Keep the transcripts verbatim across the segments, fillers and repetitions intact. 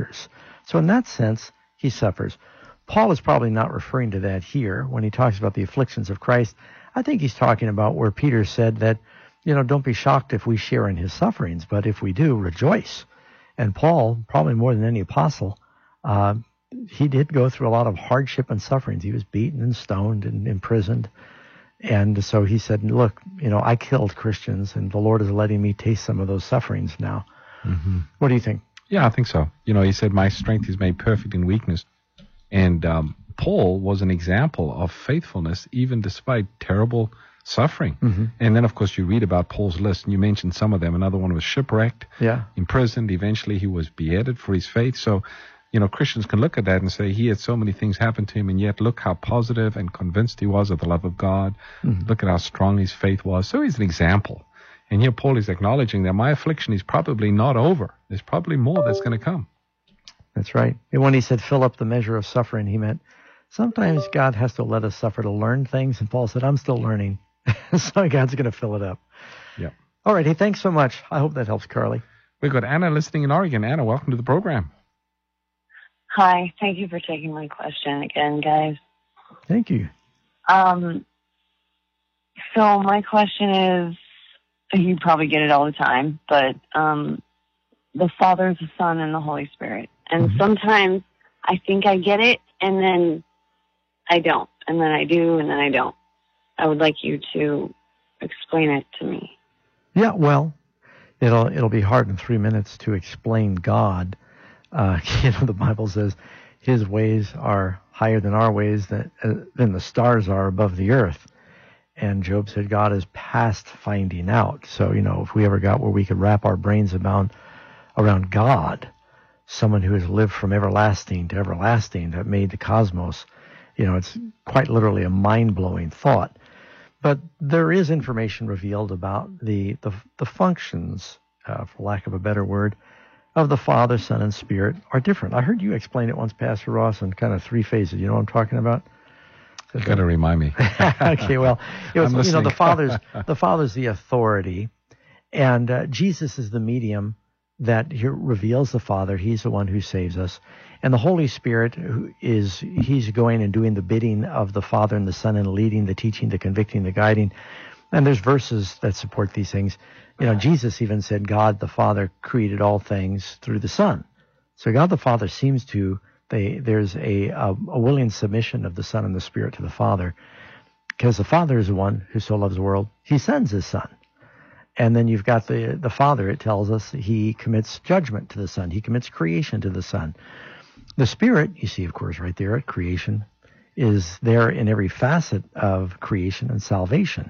others. So in that sense, he suffers. Paul is probably not referring to that here when he talks about the afflictions of Christ. I think he's talking about where Peter said that, you know, don't be shocked if we share in his sufferings, but if we do, rejoice. And Paul, probably more than any apostle, uh, he did go through a lot of hardship and sufferings. He was beaten and stoned and imprisoned. And so he said, look, you know, I killed Christians, and the Lord is letting me taste some of those sufferings now. Mm-hmm. What do you think? Yeah, I think so. You know, he said, my strength is made perfect in weakness. And um, Paul was an example of faithfulness, even despite terrible suffering. Mm-hmm. And then, of course, you read about Paul's list, and you mentioned some of them. Another one was shipwrecked, yeah, imprisoned. Eventually, he was beheaded for his faith. So, you know, Christians can look at that and say, he had so many things happen to him, and yet look how positive and convinced he was of the love of God. Mm-hmm. Look at how strong his faith was. So he's an example. And here Paul is acknowledging that my affliction is probably not over. There's probably more that's going to come. That's right. And when he said, fill up the measure of suffering, he meant sometimes God has to let us suffer to learn things. And Paul said, I'm still learning. So God's going to fill it up. Yeah. All right. Hey, thanks so much. I hope that helps, Carly. We've got Anna listening in Oregon. Anna, welcome to the program. Hi. Thank you for taking my question again, guys. Thank you. Um. So my question is, you probably get it all the time, but um, the Father, the Son, and the Holy Spirit. And mm-hmm. sometimes I think I get it, and then I don't. And then I do, and then I don't. I would like you to explain it to me. Yeah, well, it'll it'll be hard in three minutes to explain God. Uh, you know, the Bible says His ways are higher than our ways, than, uh, than the stars are above the earth. And Job said God is past finding out. So, you know, if we ever got where we could wrap our brains around, around God, someone who has lived from everlasting to everlasting, that made the cosmos, you know, it's quite literally a mind-blowing thought. But there is information revealed about the the, the functions, uh, for lack of a better word, of the Father, Son, and Spirit are different. I heard you explain it once, Pastor Ross, in kind of three phases. You know what I'm talking about? You got to remind me. Okay, well, it was, you know, the Father's the Father's the authority, and uh, Jesus is the medium that he reveals the Father. He's the one who saves us. And the Holy Spirit who is, he's going and doing the bidding of the Father and the Son and leading, the teaching, the convicting, the guiding. And there's verses that support these things. You know, Jesus even said God the Father created all things through the Son. So God the Father seems to, they, there's a, a, a willing submission of the Son and the Spirit to the Father, because the Father is the one who so loves the world. He sends his Son. And then you've got the, the Father, it tells us, he commits judgment to the Son. He commits creation to the Son. The Spirit, you see, of course, right there at creation, is there in every facet of creation and salvation.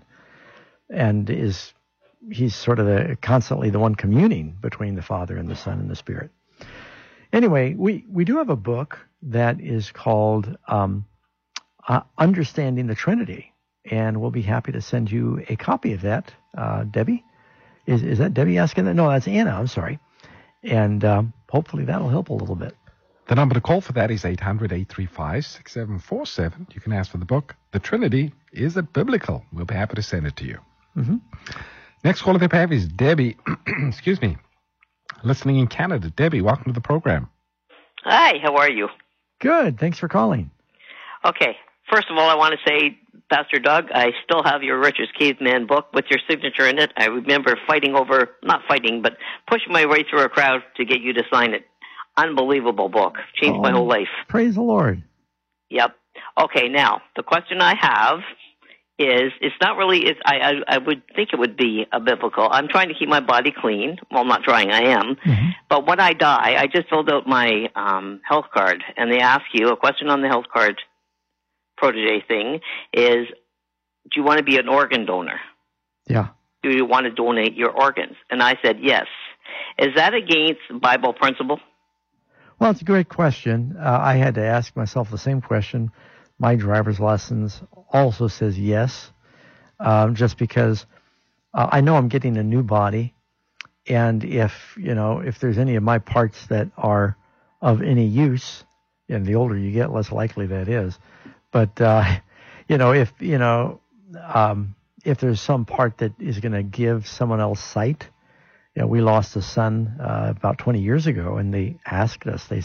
And is he's sort of the, constantly the one communing between the Father and the Son and the Spirit. Anyway, we, we do have a book that is called um, uh, Understanding the Trinity. And we'll be happy to send you a copy of that, uh, Debbie. Is is that Debbie asking that? No, that's Anna. I'm sorry. And um, hopefully that'll help a little bit. The number to call for that is eight hundred, eight three five, six seven four seven. You can ask for the book, The Trinity, Is It Biblical? We'll be happy to send it to you. Mm-hmm. Next caller we have is Debbie, excuse me, listening in Canada. Debbie, welcome to the program. Hi, how are you? Good. Thanks for calling. Okay. First of all, I want to say, Pastor Doug, I still have your Richard's Caveman book with your signature in it. I remember fighting over, not fighting, but pushing my way through a crowd to get you to sign it. Unbelievable book. Changed oh, my whole life. Praise the Lord. Yep. Okay, now, the question I have is, it's not really, it's, I, I, I would think it would be a biblical. I'm trying to keep my body clean. Well, I'm not trying, I am. Mm-hmm. But when I die, I just filled out my um, health card, and they ask you, a question on the health card protege thing is, do you want to be an organ donor? Yeah. Do you want to donate your organs? And I said, yes. Is that against Bible principle? Well, it's a great question. Uh, I had to ask myself the same question. My driver's lessons also says yes, um, just because uh, I know I'm getting a new body. And if, you know, if there's any of my parts that are of any use, and the older you get, less likely that is. But, uh, you know, if, you know, um, if there's some part that is going to give someone else sight, you know, we lost a son uh, about twenty years ago, and they asked us, they